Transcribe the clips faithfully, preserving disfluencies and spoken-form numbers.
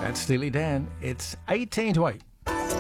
That's Steely Dan. It's eighteen to eight.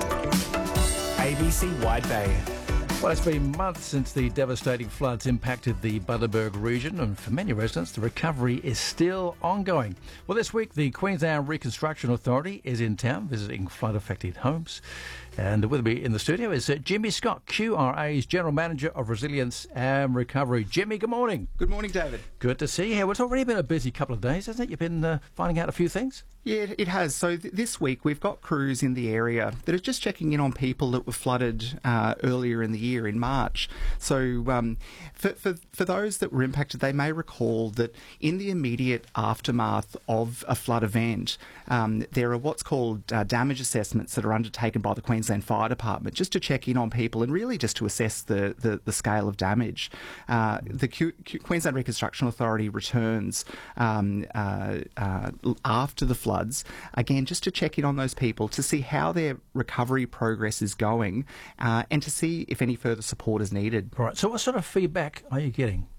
A B C Wide Bay. Well, it's been months since the devastating floods impacted the Bundaberg region, and for many residents, the recovery is still ongoing. Well, this week, the Queensland Reconstruction Authority is in town visiting flood-affected homes. And with me in the studio is uh, Jimmy Scott, Q R A's General Manager of Resilience and Recovery. Jimmy, good morning. Good morning, David. Good to see you here. Well, it's already been a busy couple of days, hasn't it? You've been uh, finding out a few things? Yeah, it has. So th- this week we've got crews in the area that are just checking in on people that were flooded uh, earlier in the year, in March. So um, for, for, for those that were impacted, they may recall that in the immediate aftermath of a flood event, um, there are what's called uh, damage assessments that are undertaken by the Queensland Fire Department just to check in on people and really just to assess the, the, the scale of damage. Uh, the Q- Q- Queensland Reconstruction Authority returns um, uh, uh, after the flood. Again, just to check in on those people, to see how their recovery progress is going, uh, and to see if any further support is needed. Right. So what sort of feedback are you getting?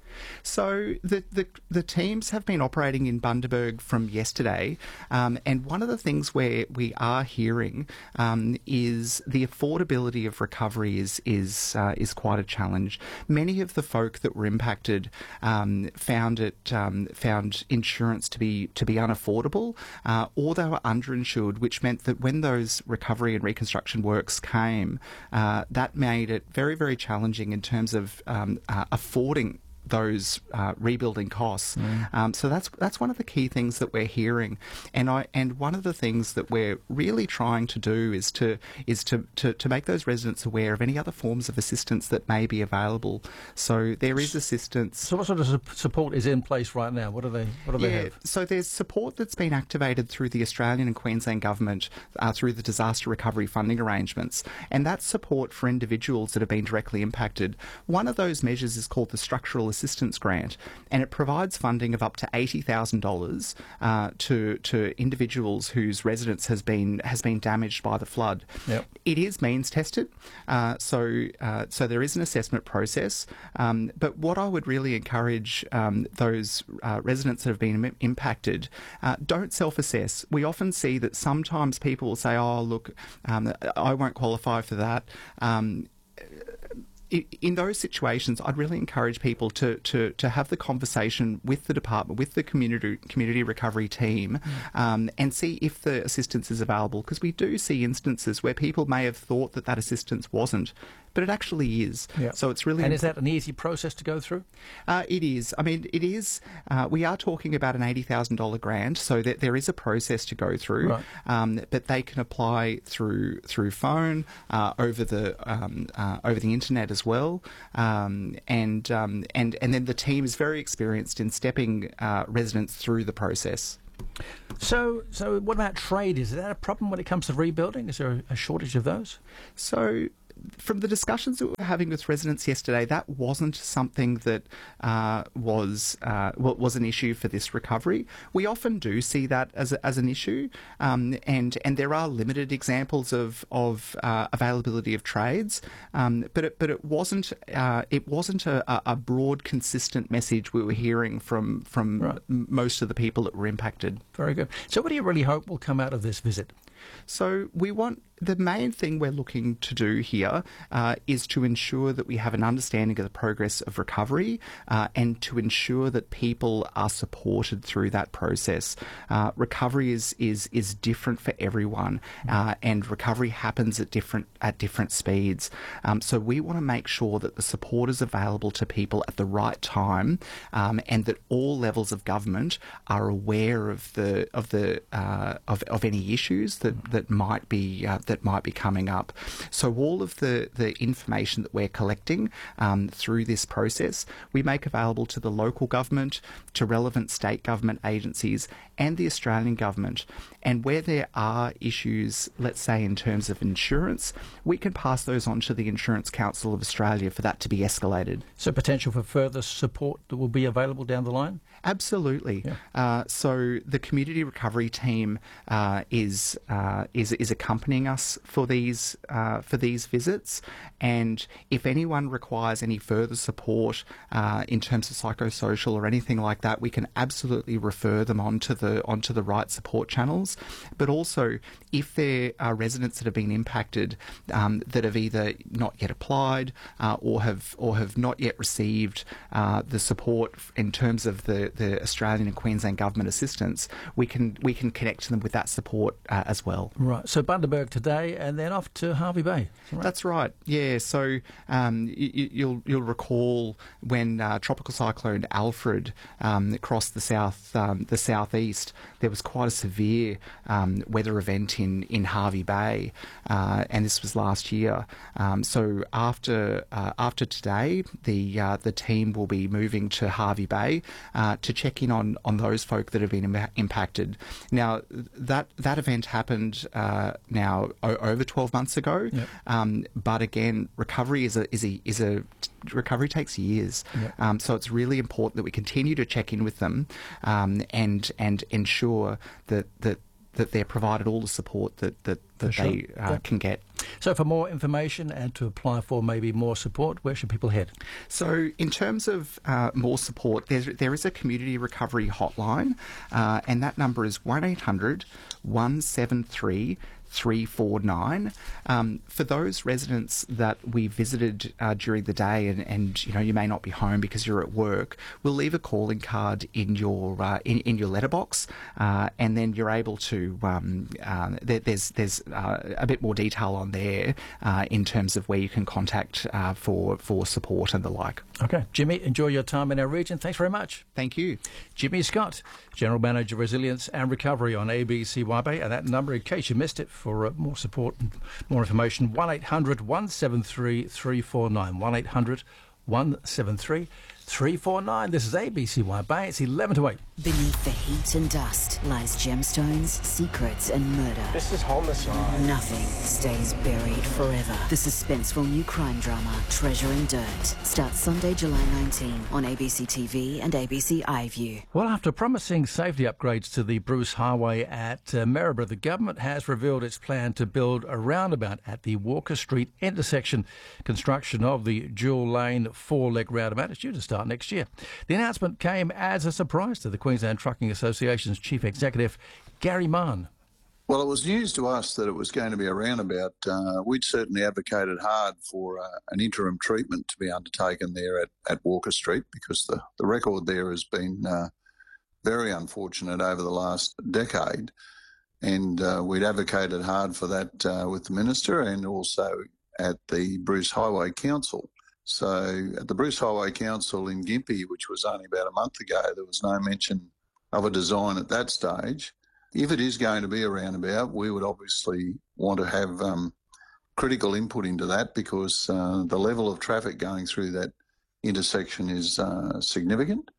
So the, the the teams have been operating in Bundaberg from yesterday, um, and one of the things where we are hearing um, is the affordability of recovery is is uh, is quite a challenge. Many of the folk that were impacted um, found it um, found insurance to be to be unaffordable, uh, or they were underinsured, which meant that when those recovery and reconstruction works came, uh, that made it very very challenging in terms of um, uh, affording those uh, rebuilding costs. Mm. Um, so that's that's one of the key things that we're hearing, and I and one of the things that we're really trying to do is to is to, to, to make those residents aware of any other forms of assistance that may be available. So there is assistance. So what sort of su- support is in place right now? What do they what do yeah, they have? So there's support that's been activated through the Australian and Queensland government uh, through the disaster recovery funding arrangements, and that's support for individuals that have been directly impacted. One of those measures is called the Structural Assistance Grant, and it provides funding of up to eighty thousand dollars uh, to to individuals whose residence has been has been damaged by the flood. Yep. It is means tested, uh, so uh, so there is an assessment process. Um, but what I would really encourage um, those uh, residents that have been im- impacted, uh, don't self-assess. We often see that sometimes people will say, "Oh, look, um, I won't qualify for that." Um, In those situations, I'd really encourage people to, to, to have the conversation with the department, with the community community recovery team, mm. um, and see if the assistance is available. Because we do see instances where people may have thought that that assistance wasn't, but it actually is. Yeah. So it's really and is that an easy process to go through? Uh, it is. I mean, it is. Uh, we are talking about an eighty thousand dollars grant, so that there is a process to go through. Right. Um, but they can apply through through phone, uh, over the um, uh, over the internet as well, um, and um, and and then the team is very experienced in stepping uh, residents through the process. So, so what about trade? Is that a problem when it comes to rebuilding? Is there a shortage of those? So, from the discussions that we were having with residents yesterday, that wasn't something that uh, was uh, was an issue for this recovery. We often do see that as a, as an issue, um, and and there are limited examples of of uh, availability of trades, um, but it, but it wasn't uh, it wasn't a, a broad, consistent message we were hearing from from right. m- most of the people that were impacted. Very good. So, what do you really hope will come out of this visit? So we want, the main thing we're looking to do here uh, is to ensure that we have an understanding of the progress of recovery, uh, and to ensure that people are supported through that process. Uh, recovery is, is is different for everyone, uh, and recovery happens at different at different speeds. Um, so we want to make sure that the support is available to people at the right time, um, and that all levels of government are aware of the of the uh, of of any issues that that might be uh, that might be coming up. So all of the, the information that we're collecting um, through this process, we make available to the local government, to relevant state government agencies, and the Australian government. And where there are issues, let's say in terms of insurance, we can pass those on to the Insurance Council of Australia for that to be escalated. So potential for further support that will be available down the line? Absolutely. Yeah. Uh, so the community recovery team uh, is uh, is is accompanying us for these uh, for these visits, and if anyone requires any further support uh, in terms of psychosocial or anything like that, we can absolutely refer them on to the the onto the right support channels. But also, if there are residents that have been impacted um, that have either not yet applied uh, or have or have not yet received uh, the support in terms of the, the Australian and Queensland government assistance, we can we can connect them with that support uh, as well. Right. So Bundaberg today, and then off to Hervey Bay. Right? That's right. Yeah. So um, you, you'll you'll recall when uh, Tropical Cyclone Alfred um, crossed the south um, the southeast, there was quite a severe um, weather event in in Hervey Bay, uh, and this was last year. Um, so after uh, after today, the uh, the team will be moving to Hervey Bay uh, to check in on, on those folk that have been Im- impacted. Now that that event happened uh, now o- over twelve months ago, yep. um, but again, recovery is a is a is a recovery takes years. Yep. Um, so it's really important that we continue to check in with them um, and and ensure that that. that they're provided all the support that, that, that sure. they uh, Yep. can get. So for more information and to apply for maybe more support, where should people head? So in terms of uh, more support, there's, there is a community recovery hotline, uh, and that number is one eight hundred one seven three three four nine. Um, for those residents that we visited uh, during the day, and, and you know you may not be home because you're at work, we'll leave a calling card in your uh, in, in your letterbox, uh, and then you're able to. Um, uh, there, there's there's uh, a bit more detail on there uh, in terms of where you can contact uh, for for support and the like. Okay, Jimmy, enjoy your time in our region. Thanks very much. Thank you. Jimmy Scott, General Manager Resilience and Recovery on A B C Wide Bay, and that number, in case you missed it, for uh, more support and more information, one eight hundred one seven three three four nine, one eight hundred one seven three three four nine. This is A B C Wide Bay. It's eleven to eight. Beneath the heat and dust lies gemstones, secrets and murder. This is homicide. Nothing stays buried forever. The suspenseful new crime drama, Treasure in Dirt, starts Sunday, July nineteenth on A B C T V and A B C iView. Well, after promising safety upgrades to the Bruce Highway at uh, Maryborough, the government has revealed its plan to build a roundabout at the Walker Street intersection. Construction of the dual lane four-leg roundabout is due to start next year. The announcement came as a surprise to the Queensland Trucking Association's Chief Executive, Gary Mann. Well, it was news to us that it was going to be a roundabout. Uh, we'd certainly advocated hard for uh, an interim treatment to be undertaken there at, at Walker Street, because the, the record there has been uh, very unfortunate over the last decade. And uh, we'd advocated hard for that uh, with the Minister and also at the Bruce Highway Council. So at the Bruce Highway Council in Gympie, which was only about a month ago, there was no mention of a design at that stage. If it is going to be a roundabout, we would obviously want to have um, critical input into that, because uh, the level of traffic going through that intersection is uh, significant,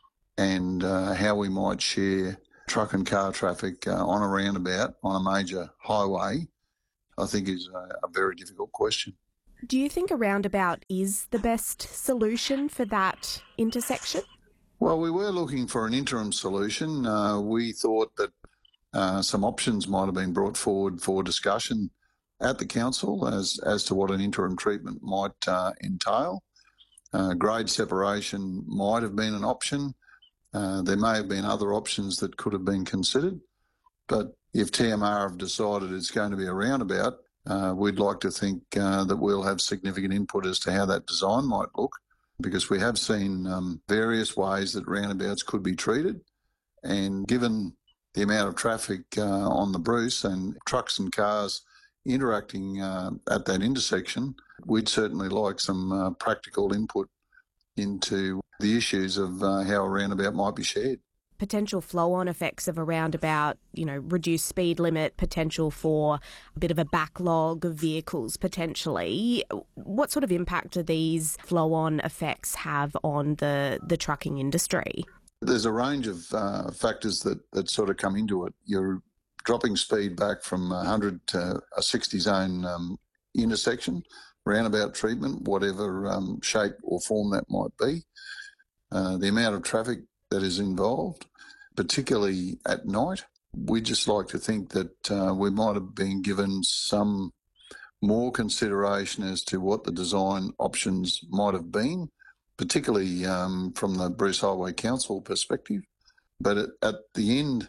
and uh, how we might share truck and car traffic uh, on a roundabout on a major highway, I think is a, a very difficult question. Do you think a roundabout is the best solution for that intersection? Well, we were looking for an interim solution. Uh, we thought that uh, some options might have been brought forward for discussion at the council as, as to what an interim treatment might uh, entail. Uh, grade separation might have been an option. Uh, there may have been other options that could have been considered. But if T M R have decided it's going to be a roundabout, Uh, we'd like to think uh, that we'll have significant input as to how that design might look, because we have seen um, various ways that roundabouts could be treated. And given the amount of traffic uh, on the Bruce and trucks and cars interacting uh, at that intersection, we'd certainly like some uh, practical input into the issues of uh, how a roundabout might be shared. Potential flow-on effects of a roundabout, you know, reduced speed limit, potential for a bit of a backlog of vehicles potentially. What sort of impact do these flow-on effects have on the, the trucking industry? There's a range of uh, factors that, that sort of come into it. You're dropping speed back from one hundred to a sixty zone um, intersection, roundabout treatment, whatever um, shape or form that might be. Uh, the amount of traffic that is involved, particularly at night. We just like to think that uh, we might have been given some more consideration as to what the design options might have been, particularly um, from the Bruce Highway Council perspective. But at, at the end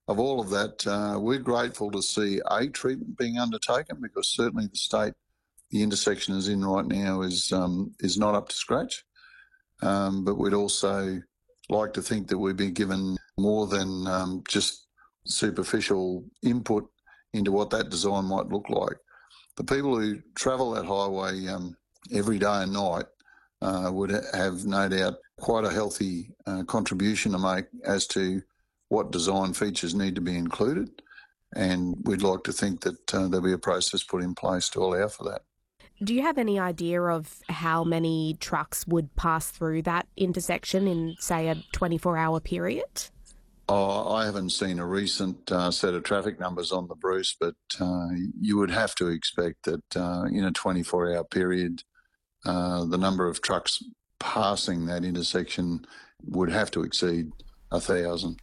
of all of that, uh, we're grateful to see a treatment being undertaken, because certainly the state the intersection is in right now is um, is not up to scratch. Um, but we'd also like to think that we'd be given more than um, just superficial input into what that design might look like. The people who travel that highway um, every day and night uh, would have no doubt quite a healthy uh, contribution to make as to what design features need to be included, and we'd like to think that uh, there'll be a process put in place to allow for that. Do you have any idea of how many trucks would pass through that intersection in, say, a twenty-four hour period? Oh, I haven't seen a recent uh, set of traffic numbers on the Bruce, but uh, you would have to expect that uh, in a twenty-four hour period, uh, the number of trucks passing that intersection would have to exceed a thousand.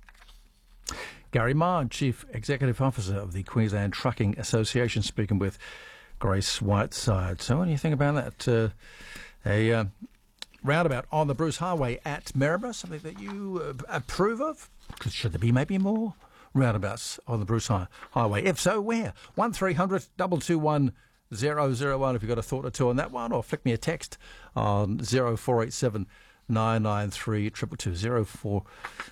Gary Marr, Chief Executive Officer of the Queensland Trucking Association, speaking with Grace Whiteside. So what do you think about that? Uh, a uh, roundabout on the Bruce Highway at Maryborough, something that you uh, approve of? Should there be maybe more roundabouts on the Bruce High- Highway? If so, where? one three hundred two two one zero zero one if you've got a thought or two on that one, or flick me a text on zero four eight seven nine nine three two two two, zero four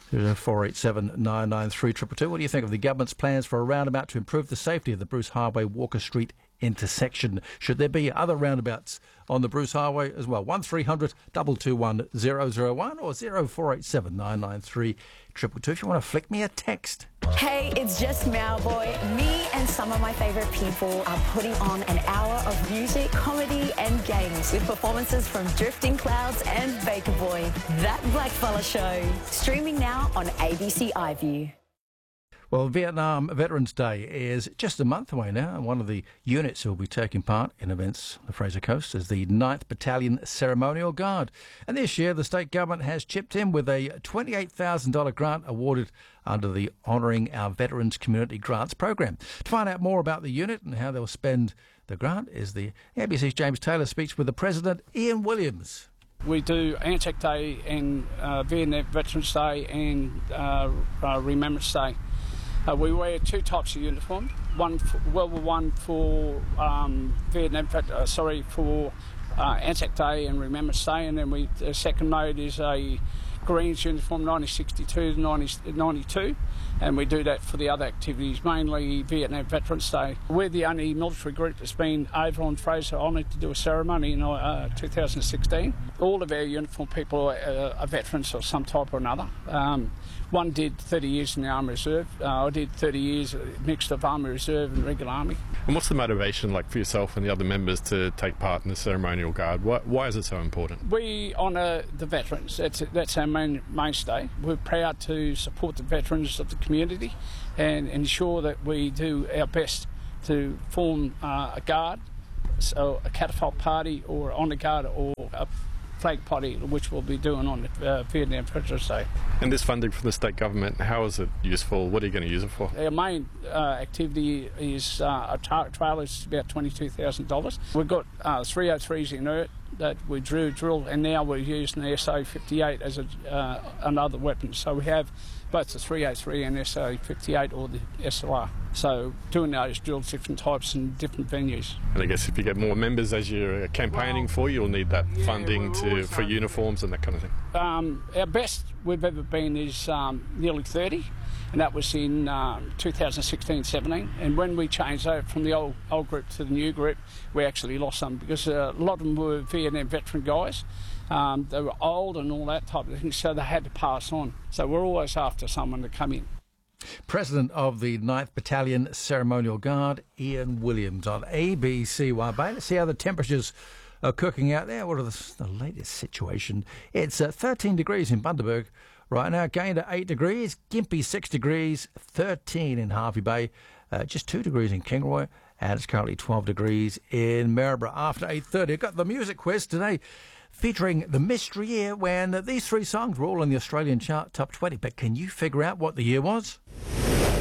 eight seven nine nine three two two two. What do you think of the government's plans for a roundabout to improve the safety of the Bruce Highway Walker Street intersection? Should there be other roundabouts on the Bruce Highway as well? one three hundred two two one zero zero one or zero four eight seven nine nine three two two two if you want to flick me a text. Hey, it's just Malboy. Me and some of my favourite people are putting on an hour of music, comedy and games with performances from Drifting Clouds and Baker Boy. That Blackfella Show. Streaming now on A B C iView. Well, Vietnam Veterans Day is just a month away now, and one of the units who will be taking part in events on the Fraser Coast is the ninth Battalion Ceremonial Guard. And this year, the state government has chipped in with a twenty-eight thousand dollars grant awarded under the Honouring Our Veterans Community Grants program. To find out more about the unit and how they'll spend the grant is the A B C's James Taylor speaks with the President, Ian Williams. We do Anzac Day and uh, Vietnam Veterans Day and uh, uh, Remembrance Day. Uh, we wear two types of uniform. One, for, well, one for um, Vietnam, uh, sorry, for uh, Anzac Day and Remembrance Day, and then we the second mode is a Greens uniform, nineteen sixty-two to nineteen ninety-two, and we do that for the other activities, mainly Vietnam Veterans Day. We're the only military group that's been over on Fraser honoured to do a ceremony in uh, two thousand sixteen. All of our uniform people are, uh, are veterans of some type or another. Um, one did thirty years in the Army Reserve. Uh, I did thirty years mixed of Army Reserve and regular Army. And what's the motivation like for yourself and the other members to take part in the ceremonial guard? Why, why is it so important? We honour the veterans. That's that's our main mainstay. We're proud to support the veterans of the community and ensure that we do our best to form uh, a guard, so a catapult party or honour guard or a flag party, which we'll be doing on uh, Vietnam Veterans Day. And this funding from the state government, how is it useful? What are you going to use it for? Our main uh, activity is uh, a tra- trailer is about twenty-two thousand dollars. We've got uh, three oh threes inert that we drew, drilled, and now we're using the S A fifty-eight as a, uh, another weapon. So we have both the three oh three and S A fifty-eight or the S L R. So doing those drills, different types and different venues. And I guess if you get more members as you're campaigning well, for, you'll need that yeah, funding to for uniforms and that kind of thing. Um, our best we've ever been is um, nearly thirty, and that was in um, two thousand sixteen seventeen. And when we changed over from the old old group to the new group, we actually lost some because uh, a lot of them were Vietnam veteran guys. Um, they were old and all that type of thing, so they had to pass on. So we're always after someone to come in. President of the ninth Battalion Ceremonial Guard, Ian Williams, on A B C Y Bay. Let's see how the temperatures are cooking out there. What are the, the latest situation? It's uh, thirteen degrees in Bundaberg right now, gained at eight degrees, Gympie six degrees, thirteen in Harvey Bay, uh, just two degrees in Kingaroy, and it's currently twelve degrees in Maryborough after eight thirty. I've got the music quiz today, featuring the mystery year when these three songs were all in the Australian chart top twenty. But can you figure out what the year was?